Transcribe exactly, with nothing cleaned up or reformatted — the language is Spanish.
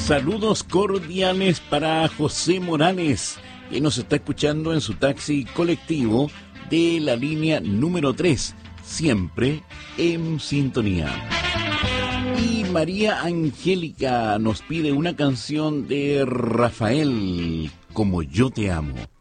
Saludos cordiales para José Morales, que nos está escuchando en su taxi colectivo de la línea número tres, siempre en sintonía. Y María Angélica nos pide una canción de Rafael, Como yo te amo.